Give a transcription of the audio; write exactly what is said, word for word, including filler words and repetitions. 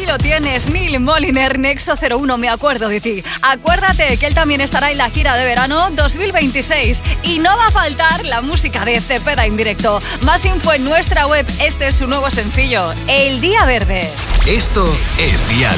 Ahí lo tienes, Neil Moliner, Nexo cero uno, me acuerdo de ti. Acuérdate que él también estará en la gira de verano dos mil veintiséis. Y no va a faltar la música de Cepeda en directo. Más info en nuestra web. Este es su nuevo sencillo, El Día Verde. Esto es Dial.